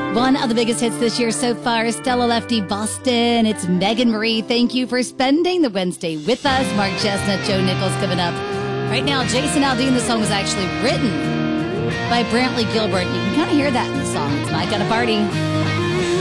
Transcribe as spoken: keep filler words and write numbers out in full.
One of the biggest hits this year so far, Stella Lefty Boston. It's Megan Marie. Thank you for spending the Wednesday with us. Mark Chestnut, Joe Nichols coming up. Right now, Jason Aldean. The song was actually written by Brantley Gilbert. You can kind of hear that in the song. It's I Got a Party.